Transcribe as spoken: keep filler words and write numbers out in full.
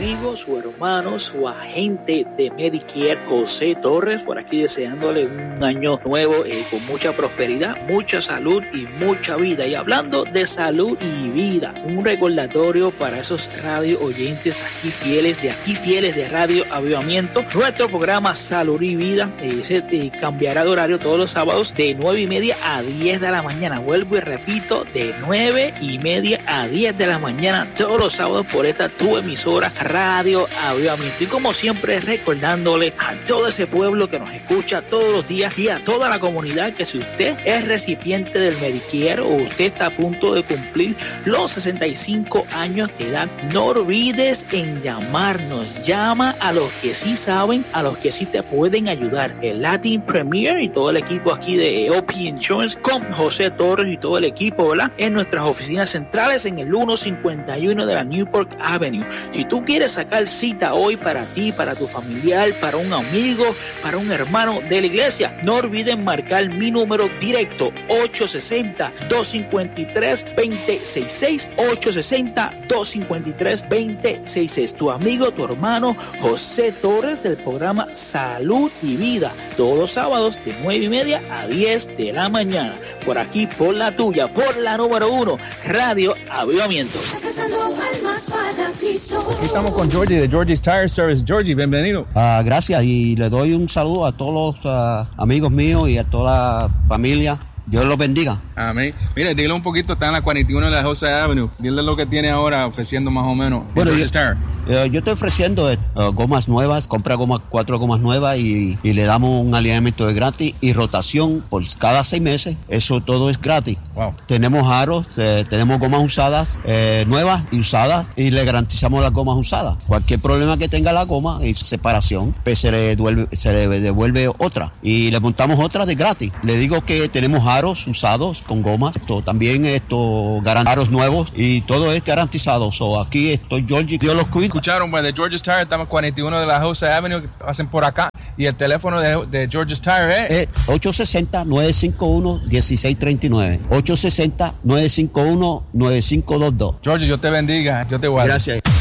amigo, su hermano, su agente de Medicare, José Torres, por aquí deseándole un año nuevo eh, con mucha prosperidad, mucha salud y mucha vida. Y hablando de salud y vida, un recordatorio para esos radio oyentes aquí fieles, de aquí fieles de Radio Avivamiento. Nuestro programa Salud y Vida eh, se eh, cambiará de horario todos los sábados de nueve y media a diez de la mañana. Vuelvo y repito, de nueve y media a diez de la mañana todos los sábados por esta tu emisora Radio Avivamiento. Y como siempre, recordándole a todo ese pueblo que nos escucha todos los días y a toda la comunidad que si usted es recipiente del Medicare o usted está a punto de cumplir los sesenta y cinco años de edad, no olvides en llamarnos. Llama a los que sí saben, a los que sí te pueden ayudar. El Latin Premier y todo el equipo aquí de O P Insurance con José Torres y todo el equipo, ¿verdad? En nuestras oficinas centrales en el ciento cincuenta y uno de la Newport Avenue. Si tú quieres sacar cita hoy para ti, para tu familiar, para un amigo, para un hermano de la iglesia, no olviden marcar mi número directo ocho seis cero, dos cinco tres, dos cero seis seis, ocho seis cero, dos cinco tres, dos cero seis seis. Tu amigo, tu hermano José Torres del programa Salud y Vida, todos los sábados de nueve y media a diez de la mañana, por aquí por la tuya, por la número uno, Radio Avivamiento. Aquí estamos con Georgie de Georgie's Tire Service. Georgie, bienvenido. Uh, gracias, y le doy un saludo a todos los uh, amigos míos y a toda la familia. Dios los bendiga. Amén. Mire, dile un poquito, está en la cuarenta y uno de la Jose Avenue. Dile lo que tiene ahora ofreciendo más o menos. Bueno, yo, uh, yo estoy ofreciendo uh, gomas nuevas, compra gomas, cuatro gomas nuevas y, y le damos un alineamiento de gratis y rotación por cada seis meses. Eso todo es gratis. Wow. Tenemos aros, eh, tenemos gomas usadas, eh, nuevas y usadas, y le garantizamos las gomas usadas. Cualquier problema que tenga la goma y separación, pues se le devuelve, se le devuelve otra y le montamos otra de gratis. Le digo que tenemos aros usados con gomas, esto, también esto, aros nuevos, y todo es garantizado. So, aquí estoy, Georgie, Dios los cuida. Escucharon, pues, de George's Tire, estamos cuarenta y uno de la Jose Avenue, que pasen por acá, y el teléfono de, de George's Tire es eh, ocho seis cero, nueve cinco uno, uno seis tres nueve, ocho seis cero, nueve cinco uno, nueve cinco dos dos. Georgie, yo te bendiga, yo te guardo. Gracias.